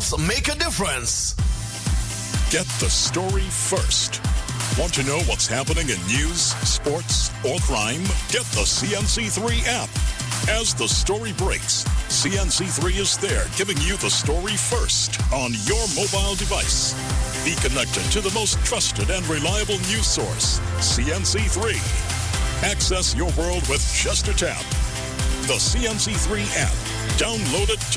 Details make a difference. Get the story first. Want to know what's happening in news, sports, or crime? Get the CNC3 app. As the story breaks, CNC3 is there giving you the story first on your mobile device. Be connected to the most trusted and reliable news source, CNC3. Access your world with just a tap. The CNC3 app. Download it today.